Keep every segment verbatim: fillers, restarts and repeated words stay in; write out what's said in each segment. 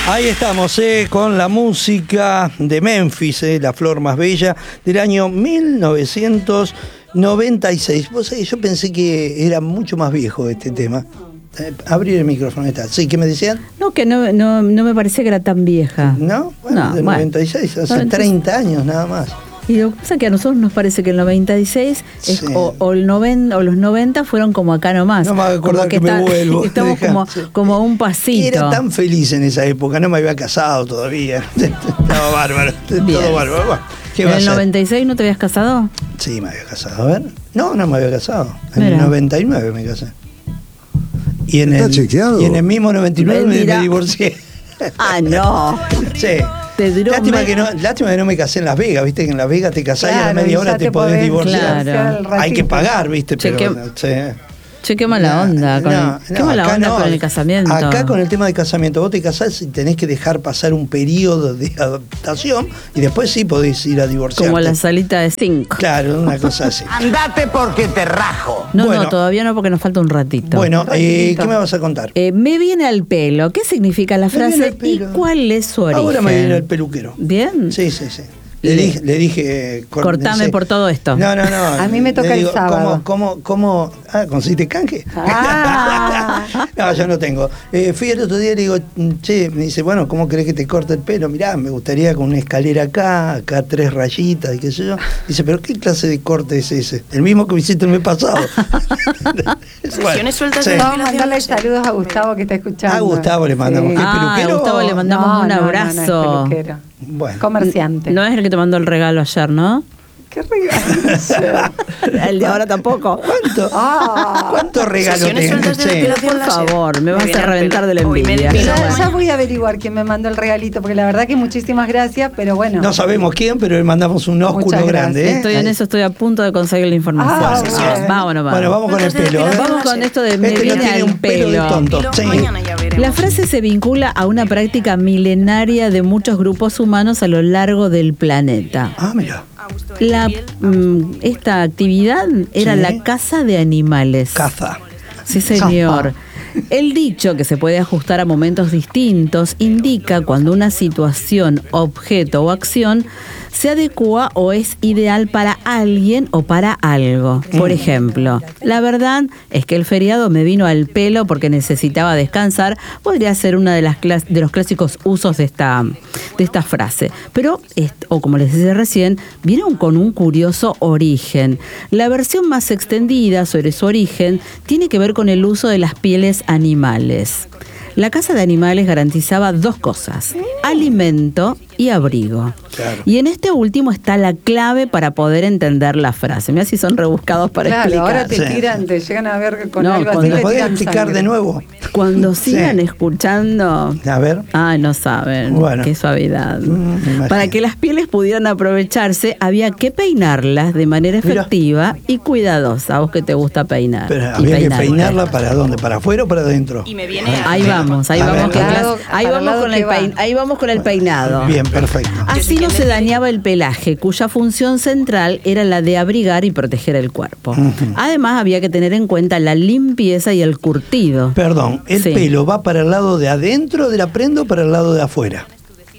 Ahí estamos, eh, con la música de Memphis, eh, La Flor Más Bella, del año mil novecientos noventa y seis. Vos sabés, yo pensé que era mucho más viejo este tema. Eh, abrir el micrófono, está. Sí, ¿qué me decían? No, que no, no, no me parecía que era tan vieja. ¿No? Bueno, No, del bueno. noventa y seis, hace No, entonces- treinta años nada más. Y lo que pasa es que a nosotros nos parece que el noventa y seis es, Sí. o, o, el noventa, o los noventa fueron como acá nomás. No me voy a acordar Como que me está- vuelvo. Estamos Dejá, como, sí. como un pasito. Era tan feliz en esa época, no me había casado todavía. Estaba bárbaro, Bien. todo bárbaro. Bueno, ¿qué ¿En va a el ser? noventa y seis no te habías casado? Sí, me había casado. A ver. No, no me había casado. En Mira. el noventa y nueve me casé. Y en, ¿Está el, chequeado? y en el mismo noventa y nueve me, Mentira. me divorcié. Ah, no. Sí. Te duró Lástima me- que, no, lástima que no me casé en Las Vegas, viste que en Las Vegas te casás y a la Claro, media y hora ya te, te podés podés divorciar. Claro. Hay que pagar, viste, Che, pero... qué- sí. Che, qué mala No, onda. Con no, el, qué no, mala acá onda no. con el casamiento. Acá con el tema de casamiento, vos te casás y tenés que dejar pasar un periodo de adaptación y después sí podés ir a divorciarte. Como la salita de cinco. Claro, una cosa así. Andate porque te rajo. No, Bueno. no, todavía no, porque nos falta un ratito. Bueno, eh, ¿qué me vas a contar? Eh, me viene al pelo. ¿Qué significa la Me viene frase al pelo. y cuál es su origen? Ahora me viene el peluquero. ¿Bien? Sí, sí, sí. Le Le- dije, le dije cor- Cortame sí. por todo esto. No, no, no. A mí me toca Le el digo, sábado. ¿Cómo, cómo, cómo? Ah, ¿conseguiste canje? Ah. No, yo no tengo. Eh, fui el otro día y le digo, che, me dice, bueno, ¿cómo querés que te corte el pelo? Mirá, me gustaría con una escalera acá, acá tres rayitas y qué sé yo. Dice, ¿pero qué clase de corte es ese? El mismo que me hiciste el mes pasado. Bueno, sueltas sí. de- Vamos a mandarle saludos a Gustavo que está escuchando. A Gustavo le mandamos. ¿Qué Ah, peluquero? a Gustavo le mandamos No, un no, no, no, abrazo. es peluquero. Bueno. Comerciante. No es el que te mandó el regalo ayer, ¿no? Qué regalo. El de ahora tampoco. ¿Cuánto? Ah. ¿Cuántos regalos Sesiones tenés? sueltas de Sí. depilación Por láser. favor, me vas viene a al reventar pelo. de la Hoy me envidia. depilo. Ya, ya voy a averiguar quién me mandó el regalito, porque la verdad que muchísimas gracias, pero bueno. No sabemos quién, pero le mandamos un ósculo Muchas grande. ¿eh? Estoy en eso, estoy a punto de conseguir la información. Ah, bueno. Vámonos, vamos. Bueno, vamos con el pelo. ¿eh? Vamos con esto de me Este no viene tiene al un pelo de pelo. tonto. Pilo, Sí. mañana ya veremos. La frase se vincula a una práctica milenaria de muchos grupos humanos a lo largo del planeta. Ah, mira. La, mm, esta actividad era Sí. la caza de animales. Caza. Sí, señor. El dicho, que se puede ajustar a momentos distintos, indica cuando una situación, objeto o acción se adecua o es ideal para alguien o para algo. Por ejemplo, la verdad es que el feriado me vino al pelo porque necesitaba descansar. Podría ser una de las clas- de los clásicos usos de esta, de esta frase. Pero, est- o como les decía recién, vieron con un curioso origen. La versión más extendida sobre su origen tiene que ver con el uso de las pieles animales. La caza de animales garantizaba dos cosas: alimento y abrigo. Claro. Y en este último está la clave para poder entender la frase. Mira si son rebuscados para Claro, explicar. ahora te Sí. tiran, te llegan a ver con No, algo cuando así. ¿Me le podés tiran explicar sangre. de nuevo? Cuando sigan Sí. escuchando... A ver. Ay, no saben. Bueno. Qué suavidad. Mm, me imagino. Para que las pieles pudieran aprovecharse, había que peinarlas de manera Mira. efectiva y cuidadosa. A vos que te gusta peinar. Pero y había que peinarte. peinarla para dónde, para afuera o para adentro. Y me viene al Ahí pelo. vamos, ahí A vamos, ver, que para clas- el lado- ahí para el vamos lado con que el va. pein- ahí vamos con el peinado. Bien, perfecto. Así no se dañaba el pelaje, cuya función central era la de abrigar y proteger el cuerpo. Además, había que tener en cuenta la limpieza y el curtido. Perdón, ¿el Sí. pelo va para el lado de adentro de la prenda o para el lado de afuera?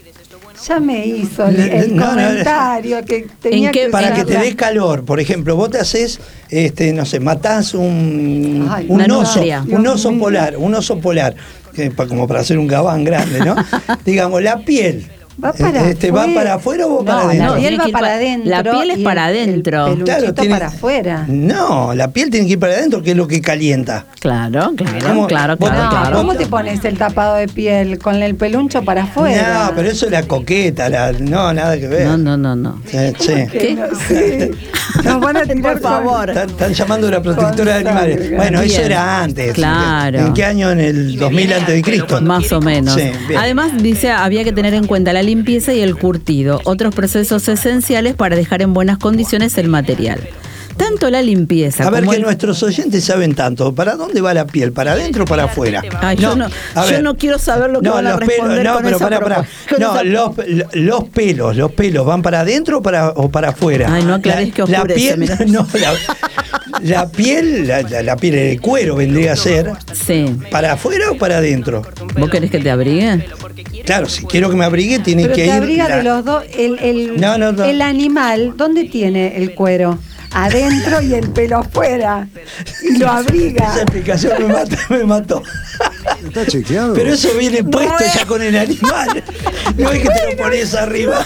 Ya me hizo el, Le- el no, no, comentario que tenía ¿En qué- que Para que te usarla. dé calor. Por ejemplo, vos te haces, este, no sé, matás un, Ay, un una oso, nutria. un Dios oso mío. polar, un oso polar, que pa- como para hacer un gabán grande, ¿no? Digamos, la piel. Va para este, ¿Va afuera. para afuera o No, para la adentro? piel Tiene va que ir para pa- adentro. la piel es y para el- adentro. El peluchito Claro, tiene- para afuera. No, la piel tiene que ir para adentro, que es lo que calienta. Claro, claro, ¿Cómo? claro, Vos- claro, No, claro. ¿cómo te pones el tapado de piel? ¿Con el peluncho para afuera? No, pero eso es la coqueta, la, no, nada que ver. No, no, no, no. Sí, sí. Que no sé. Nos van a tirar Por favor. Están, están llamando a la protectora de Con animales. sangre. Bueno, eso Bien. era antes. Claro. ¿En qué año? En el dos mil antes de Cristo. Más o menos. Sí, bien. Además, dice, había que tener en cuenta la limpieza y el curtido, otros procesos esenciales para dejar en buenas condiciones el material. Tanto la limpieza A ver, como que el- nuestros oyentes saben tanto. ¿Para dónde va la piel? ¿Para adentro o para afuera? Ay, yo no, a yo ver. no quiero saber lo que No, van a los responder pelos, no, con pero esa pará, pará. propuesta- con No, esa- los, los pelos, los pelos, ¿van para adentro o para, o para afuera? Ay, no aclares que la oscurece, piel, mirá. no, la, la piel, la, la- la piel del cuero vendría a ser Sí. ¿para afuera o para adentro? ¿Vos querés que te abrigue? Claro, si quiero que me abrigue, tiene Pero que te ir. abriga la- de los dos. El, el, No, no, no. el animal, ¿dónde tiene el cuero? Adentro y el pelo afuera. Y lo abriga. Esa explicación me mató, me mató. ¿Está chequeado? Pero eso viene puesto ya con el animal. No es que te lo pones arriba.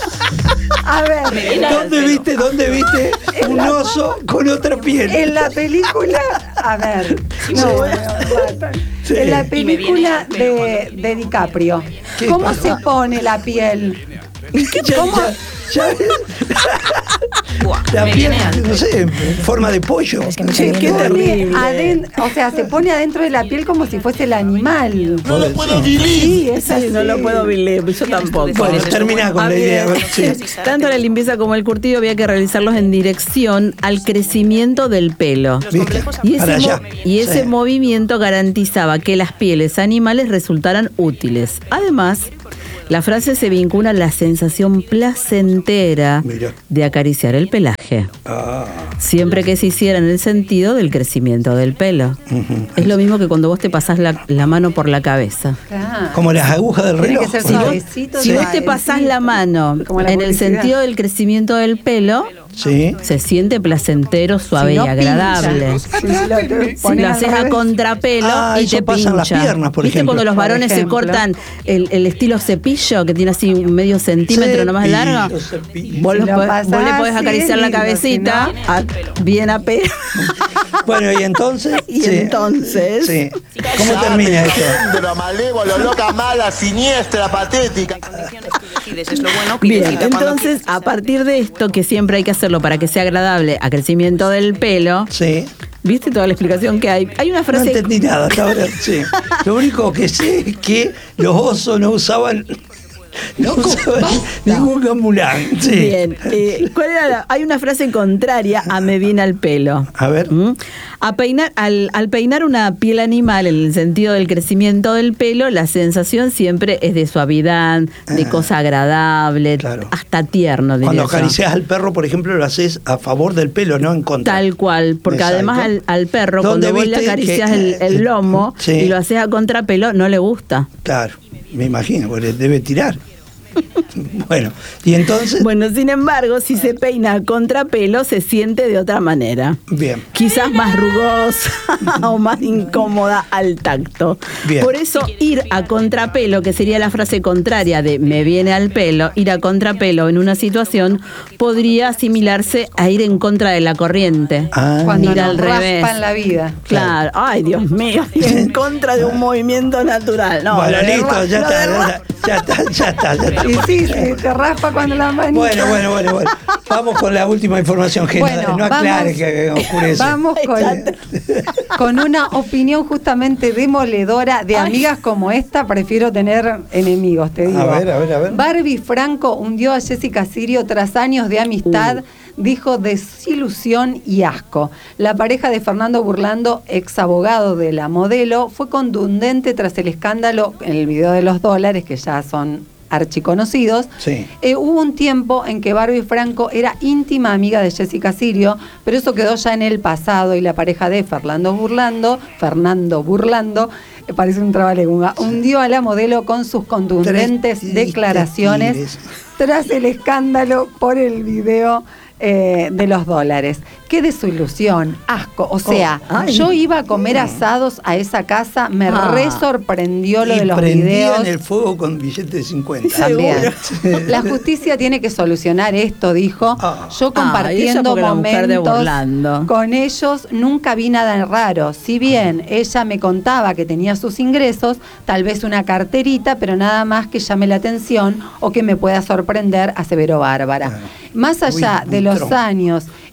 A ver, ¿Dónde viste, dónde viste un oso con otra piel? en la película, a ver, no, me matan. Sí. En la película de, de DiCaprio, ¿Qué ¿cómo pasa? se pone la piel? Ya- ¿Cómo? ya- ya- la piel, no sé, en forma de pollo. Se Qué pone terrible. aden- o sea, se pone adentro de la piel como si fuese el animal. No lo puedo Sí, es así. Sí, no lo puedo believe, yo tampoco. Bueno, termina con A la idea. ver, Sí. Tanto la limpieza como el curtido había que realizarlos en dirección al crecimiento del pelo. ¿Viste? Y ese, Para allá. mo- y ese Sí. movimiento garantizaba que las pieles animales resultaran útiles. Además, la frase se vincula a la sensación placentera Mira. de acariciar el pelaje, Ah, siempre que se hiciera en el sentido del crecimiento del pelo. ujú. Es lo mismo que cuando vos te pasás la, la mano por la cabeza. Claro. Como las agujas del Tiene reloj. que ser Si vos- suavecito. Si vos te suavecito. pasás la mano Como la en el publicidad. sentido del crecimiento del pelo, Sí. se siente placentero, suave Si no y agradable. pincha. Si lo te Si pones lo al haces a revés. contrapelo Ah, y eso te pasa pincha. en las piernas, por ¿Viste ejemplo. cuando los Por varones se ejemplo. cortan el, el estilo cepillo que tiene así un medio centímetro nomás Cepillo, largo? cepillo. Vos, Si los lo podés- pasás vos le podés así, acariciar es la lindo, cabecita si no- a- bien a pelo. Bueno, y entonces. Y sí. entonces- Sí. ¿Cómo termina esto? Pero malévolo, loca, mala, siniestra, patética. Bien, entonces a partir de esto, que siempre hay que hacerlo para que sea agradable a crecimiento del pelo, Sí. ¿viste toda la explicación que hay? Hay una No frase... entendí nada hasta ahora. Sí. Lo único que sé es que los osos no usaban. No usaban ningún gamulán. Sí. Bien, eh, ¿cuál era la- hay una frase contraria a me viene al pelo. A ver. ¿Mm? A peinar, al, al peinar una piel animal en el sentido del crecimiento del pelo, la sensación siempre es de suavidad, de Ah, cosa agradable, claro. hasta tierno, diría Cuando yo. acaricias al perro, por ejemplo, lo haces a favor del pelo, no en contra. Tal cual, porque Exacto. además al, al perro, ¿Dónde cuando vos le viste acaricias que- el, el lomo Sí. y lo haces a contrapelo, no le gusta. Claro, me imagino, porque debe tirar. Bueno, y entonces. Bueno, sin embargo, si se peina a contrapelo, se siente de otra manera. Bien. Quizás más rugosa o más incómoda al tacto. Bien. Por eso, ir a contrapelo, que sería la frase contraria de me viene al pelo, ir a contrapelo en una situación podría asimilarse a ir en contra de la corriente. Ah, Cuando ir nos al revés. raspan la vida. Claro, ay Dios mío, ir en contra de un movimiento natural. No, bueno, lo de listo, ra- ya lo de está, ra- ya está, ya está, ya está. Y sí, sí, te raspa cuando la manita. Bueno, bueno, bueno, bueno. Vamos con la última información general. Bueno, no aclare vamos- que oscurece. Vamos con, con una opinión justamente demoledora de amigas como esta. Prefiero tener enemigos, te digo. A ver, a ver, a ver. Barbie Franco hundió a Jessica Sirio tras años de amistad. Dijo desilusión y asco. La pareja de Fernando Burlando, ex abogado de la modelo, fue contundente tras el escándalo en el video de los dólares, que ya son archiconocidos. Sí. Eh, hubo un tiempo en que Barbie Franco era íntima amiga de Jessica Sirio, pero eso quedó ya en el pasado y la pareja de Fernando Burlando, Fernando Burlando, eh, parece un trabalenguas, hundió a la modelo con sus contundentes Tres declaraciones tigres. tras el escándalo por el video eh, de los dólares. Qué desilusión, asco. O sea, Oh, ay. yo iba a comer asados a esa casa, me Ah. re sorprendió lo Y de los prendían videos. el fuego con billetes de cincuenta. También. La justicia tiene que solucionar esto, dijo. Ah. Yo compartiendo Ah, y ella porque la mujer de momentos Burlando. con ellos nunca vi nada raro. Si bien ella me contaba que tenía sus ingresos, tal vez una carterita, pero nada más que llame la atención o que me pueda sorprender, aseveró Bárbara. Claro. Más allá Muy- de muy los tronco. años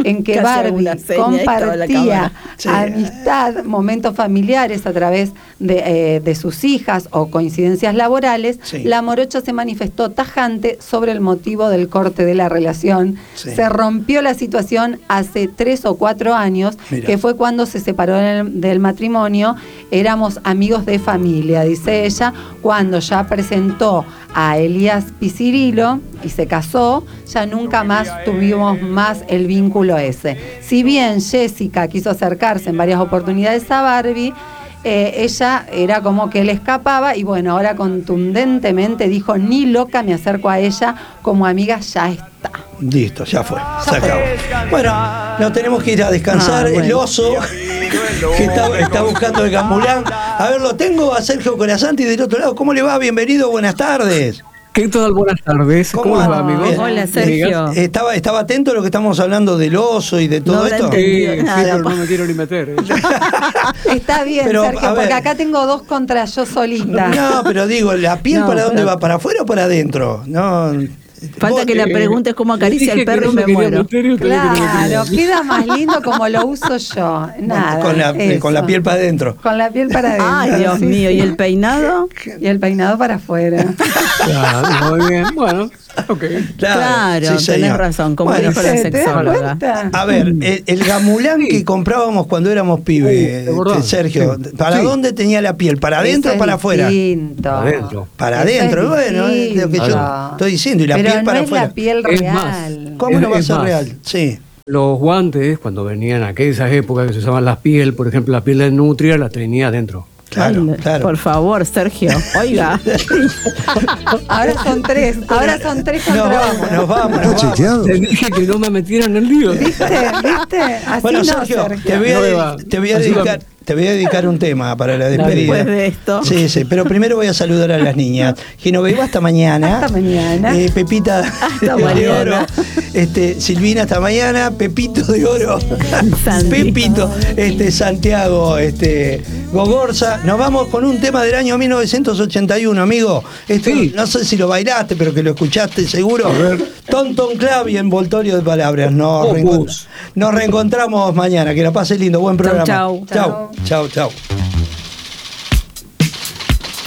en que Casi Barbie alguna seña ahí estaba la compartía cámara. Sí. amistad, momentos familiares a través de, eh, de sus hijas o coincidencias laborales, Sí. la morocha se manifestó tajante sobre el motivo del corte de la relación. Sí. Se rompió la situación hace tres o cuatro años, Mira. que fue cuando se separó del, del matrimonio. Éramos amigos de familia, dice ella, cuando ya presentó a Elías Picirilo y se casó, ya nunca más tuvimos más el vínculo ese. Si bien Jessica quiso acercarse en varias oportunidades a Barbie, eh, ella era como que le escapaba y bueno, ahora contundentemente dijo, ni loca me acerco a ella, como amiga ya está. Listo, ya fue, se acabó. Bueno, nos tenemos que ir a descansar. Ah, bueno. El oso que está, está buscando el gamulán. A ver, lo tengo a Sergio Colasanti del otro lado. ¿Cómo le va? Bienvenido, buenas tardes. ¿Qué tal? Buenas tardes. ¿Cómo, les va, anda? amigos? Bien. Hola, Sergio. Estaba, estaba atento a lo que estamos hablando del oso y de todo No la esto. entendí. Sí, sí, Nada, pero pa- no me quiero ni meter. ¿eh? Está bien, Pero, a Sergio, ver. porque acá tengo dos contra yo solita. No, pero digo, ¿la piel No, para dónde pero- va? ¿Para afuera o para adentro? No. Falta Vos- que le preguntes cómo acaricia Dije el perro que y no me quería muero. meter y usted dijo que no quería Claro, meter. queda más lindo como lo uso yo. Nada. con, la, eso. con la piel para adentro. Con la piel para adentro. Ay, Dios sí, mío, sí. ¿y el peinado? Y el peinado para afuera. Claro, muy bien. Bueno, ok. Claro, sí, tenés señor. razón, como Bueno, dijo la ¿Te das sexóloga. cuenta? A ver, el, el gamulán que comprábamos cuando éramos pibes, Uh, ¿te acordás? Sergio, Sí. ¿para Sí. dónde tenía la piel? ¿Para adentro Eso o para es afuera? distinto. Para adentro. Para Eso adentro, es bueno, es lo que yo distinto. estoy diciendo, y la Pero piel no para es afuera. la piel Es real. más, ¿Cómo Es- no va a es ser más. real? Sí. Los guantes, cuando venían aquellas épocas que se usaban las piel, por ejemplo, la piel de nutria la tenía adentro. Claro, Ay, claro. Por favor, Sergio, oiga. Ahora son tres. Ahora son tres Nos contra vamos, uno. nos vamos, ¿Está nos vamos. chequeado? Te dije que no me metieran en el lío. ¿Viste? ¿Viste? Así Bueno, no, Sergio, Sergio. te voy a, No me de- va. te voy a Ayúdame. dedicar, te voy a dedicar un tema para la despedida. Después de esto. Sí, sí, pero primero voy a saludar a las niñas. Genoveva, hasta mañana. Hasta mañana. Eh, Pepita Hasta de mañana. Oro. Este, Silvina, hasta mañana. Pepito de Oro. Santi. Pepito. Este, Santiago, este, Gogorza. Nos vamos con un tema del año mil novecientos ochenta y uno, amigo. Esto, Sí. no sé si lo bailaste, pero que lo escuchaste seguro. Ton Ton Club y Envoltorio de Palabras. Nos, Opus. reencont- nos reencontramos mañana. Que la pase lindo. Buen programa. chau. Chau, chau, chau.